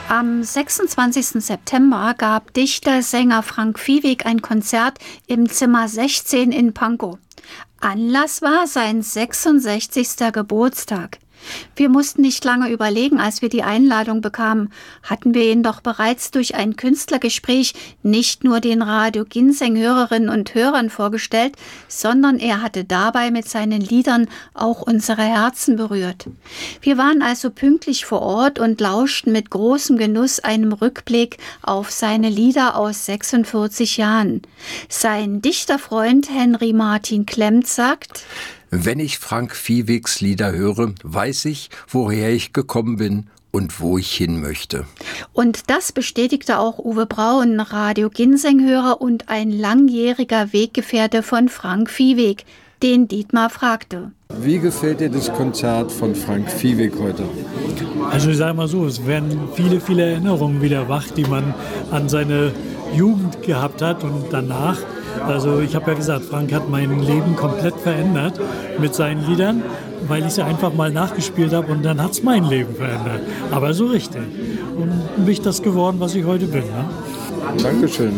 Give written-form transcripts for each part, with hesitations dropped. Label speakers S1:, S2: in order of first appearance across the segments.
S1: Am 26. September gab Dichter-Sänger Frank Viehweg ein Konzert im Zimmer 16 in Pankow. Anlass war sein 66. Geburtstag. Wir mussten nicht lange überlegen, als wir die Einladung bekamen, hatten wir ihn doch bereits durch ein Künstlergespräch nicht nur den Radio Ginseng-Hörerinnen und Hörern vorgestellt, sondern er hatte dabei mit seinen Liedern auch unsere Herzen berührt. Wir waren also pünktlich vor Ort und lauschten mit großem Genuss einem Rückblick auf seine Lieder aus 46 Jahren. Sein Dichterfreund Henry Martin Klemmt sagt:
S2: Wenn ich Frank Viehwegs Lieder höre, weiß ich, woher ich gekommen bin und wo ich hin möchte.
S1: Und das bestätigte auch Uwe Braun, Radio Ginseng-Hörer und ein langjähriger Weggefährte von Frank Viehweg, den Dietmar fragte.
S3: Wie gefällt dir das Konzert von Frank Viehweg heute?
S4: Also ich sage mal so, es werden viele, viele Erinnerungen wieder wach, die man an seine Jugend gehabt hat und danach. Also ich habe ja gesagt, Frank hat mein Leben komplett verändert mit seinen Liedern, weil ich sie einfach mal nachgespielt habe und dann hat es mein Leben verändert. Aber so richtig. Und bin ich das geworden, was ich heute bin. Ne?
S3: Dankeschön.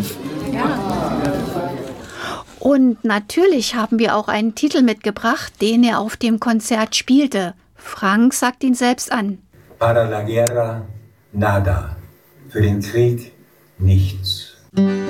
S1: Und natürlich haben wir auch einen Titel mitgebracht, den er auf dem Konzert spielte. Frank sagt ihn selbst an.
S5: Para la guerra, nada. Für den Krieg, nichts.